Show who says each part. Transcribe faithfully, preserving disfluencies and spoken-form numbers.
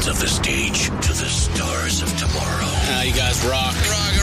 Speaker 1: of the stage to the stars of tomorrow.
Speaker 2: Uh, you guys rock.
Speaker 3: Rock